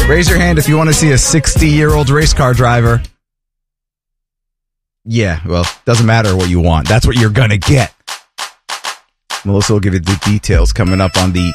Raise your hand if you want to see a 60-year-old race car driver. Yeah, well, doesn't matter what you want. That's what you're going to get. Melissa will give you the details coming up on the